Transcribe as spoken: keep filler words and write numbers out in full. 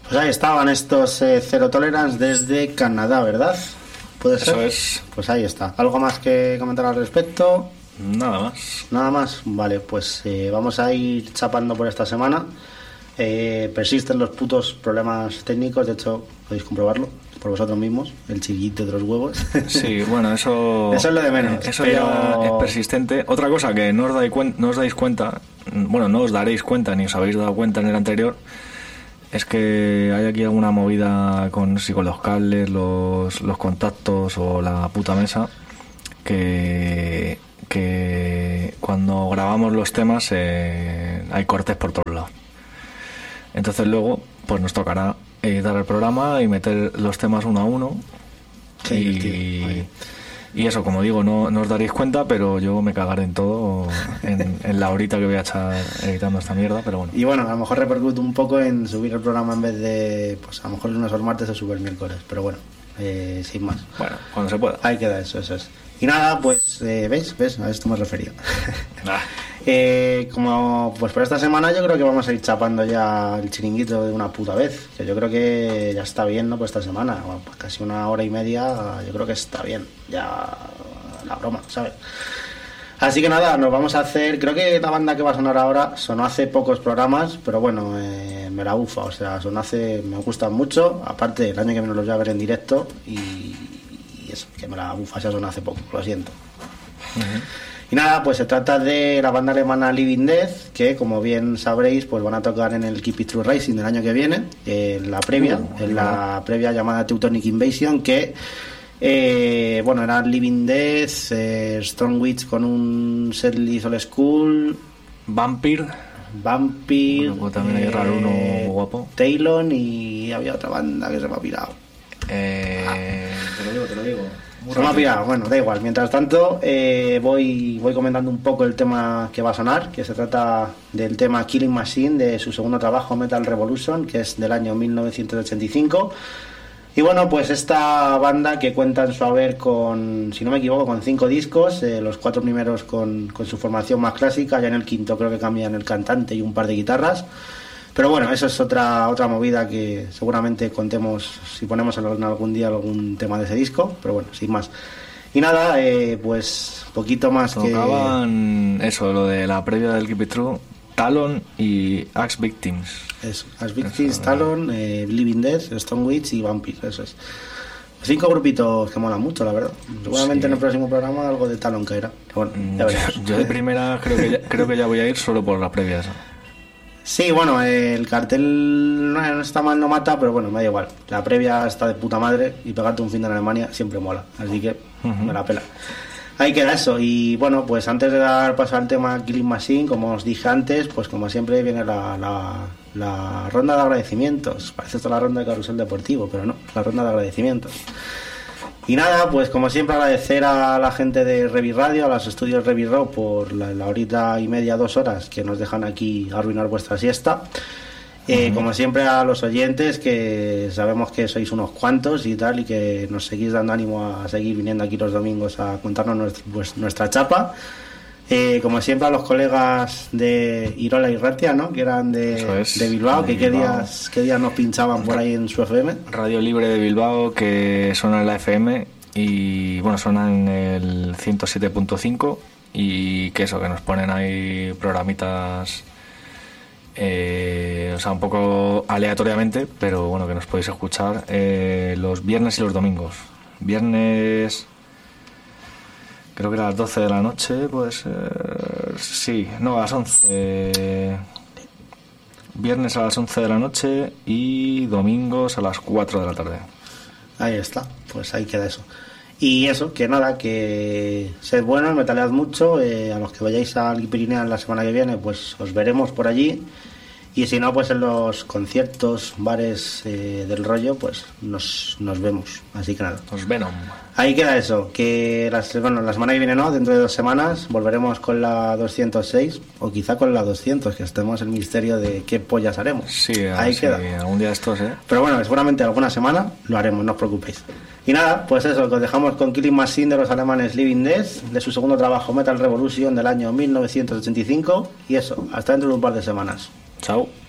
Pues ahí estaban estos eh, Zero Tolerance desde Canadá, ¿verdad? ¿Puede ser? Eso es. Pues ahí está. ¿Algo más que comentar al respecto? Nada más. Nada más. Vale, pues eh, vamos a ir chapando por esta semana. Eh, persisten los putos problemas técnicos, de hecho podéis comprobarlo por vosotros mismos, el chiquito de los huevos. Sí, bueno, eso eso es lo de menos. Eso pero... ya es persistente. Otra cosa que no os, dais cuen- no os dais cuenta, bueno, no os daréis cuenta ni os habéis dado cuenta en el anterior, es que hay aquí alguna movida con, sí, con los cables, los, los contactos o la puta mesa, que, que cuando grabamos los temas eh, hay cortes por todos lados. Entonces luego pues nos tocará editar el programa y meter los temas uno a uno. Sí, y, y eso, como digo, no, no os daréis cuenta, pero yo me cagaré en todo en, en la horita que voy a echar editando esta mierda, pero bueno. Y bueno, a lo mejor repercute un poco en subir el programa en vez de, pues a lo mejor lunes o el martes o subir miércoles, pero bueno, eh, sin más. Bueno, cuando se pueda. Ahí queda eso, eso es. Y nada, pues, eh, ¿veis? ¿Ves? A esto me refería. Ah. eh, como, pues por esta semana yo creo que vamos a ir chapando ya el chiringuito de una puta vez. Que yo creo que ya está bien, ¿no? Por esta semana. Bueno, pues casi una hora y media, yo creo que está bien. Ya la broma, ¿sabes? Así que nada, nos vamos a hacer... Creo que la banda que va a sonar ahora sonó hace pocos programas, pero bueno, eh, me la bufa. O sea, sonó hace... Me gustan mucho. Aparte, el año que viene los voy a ver en directo y... y eso, que me la bufa, ya sonó hace poco, lo siento. Uh-huh. Y nada, pues se trata de la banda alemana Living Death, que como bien sabréis, pues van a tocar en el Keep It True Rising del año que viene, en la previa, uh, en la previa llamada Teutonic Invasion, que eh, bueno, era Living Death, eh, Storm Witch con un setlist old school, Vampire, Vampire, bueno, pues también hay eh, raro uno guapo, Talon, y había otra banda que se me ha pirado. Eh, ah. Te lo digo, te lo digo. Se me ha pirado, bueno, da igual. Mientras tanto, eh, voy, voy comentando un poco el tema que va a sonar, que se trata del tema Killing Machine de su segundo trabajo Metal Revolution, que es del año mil novecientos ochenta y cinco. Y bueno, pues esta banda que cuenta en su haber con, si no me equivoco, con cinco discos, eh, los cuatro primeros con, con su formación más clásica, ya en el quinto creo que cambian el cantante y un par de guitarras. Pero bueno, eso es otra otra movida que seguramente contemos si ponemos en algún día algún tema de ese disco, pero bueno, sin más. Y nada, eh, pues poquito más Tocaban que... eso, lo de la previa del Keep It True, Talon y Axe Victims. Eso, Axe Victims, eso, Talon, eh, Living Death, Stone Witch y Vampire, eso es. Cinco grupitos que molan mucho, la verdad. Seguramente sí. En el próximo programa algo de Talon caerá. Bueno, ya veremos. Yo, yo de primera creo que, ya, creo que ya voy a ir solo por la previa esa. Sí, bueno, el cartel no está mal, no mata, pero bueno, me da igual. La previa está de puta madre y pegarte un fin de Alemania siempre mola, así que uh-huh. me la pela. Ahí queda eso. Y bueno, pues antes de dar paso al tema Killing Machine, como os dije antes, pues como siempre viene la, la, la ronda de agradecimientos. Parece esto la ronda de carrusel deportivo, pero no, la ronda de agradecimientos. Y nada, pues como siempre agradecer a la gente de Revi Radio, a los estudios Revi Row por la, la horita y media, dos horas que nos dejan aquí arruinar vuestra siesta. Eh, uh-huh. Como siempre a los oyentes, que sabemos que sois unos cuantos y tal, y que nos seguís dando ánimo a seguir viniendo aquí los domingos a contarnos nuestro, pues, nuestra chapa. Eh, como siempre a los colegas de Irola y Ratia, ¿no? Que eran de, es, de Bilbao, de que Bilbao. Qué días qué días nos pinchaban por ahí en su F M. Radio Libre de Bilbao, que suena en la F M y bueno, suena en el ciento siete punto cinco y que eso, que nos ponen ahí programitas eh, o sea, un poco aleatoriamente, pero bueno, que nos podéis escuchar eh, los viernes y los domingos. Viernes... Creo que a las doce de la noche, puede ser... Sí, no, a las once. Viernes a las once de la noche y domingos a las cuatro de la tarde. Ahí está, pues ahí queda eso. Y eso, que nada, que sed buenos, metalead mucho. Eh, a los que vayáis al Pirinean la semana que viene, pues os veremos por allí. Y si no, pues en los conciertos, bares eh, del rollo, pues nos, nos vemos. Así que nada. Nos Venom. Ahí queda eso, que las, bueno, la semana que viene no, dentro de dos semanas volveremos con la doscientos seis o quizá con la doscientos, que estemos el misterio de qué pollas haremos. Sí, ahí sí, queda. Algún día estos, ¿eh? Pero bueno, seguramente alguna semana lo haremos, no os preocupéis. Y nada, pues eso, que os dejamos con Killing Machine de los alemanes Living Death, de su segundo trabajo Metal Revolution del año mil novecientos ochenta y cinco. Y eso, hasta dentro de un par de semanas. Chao.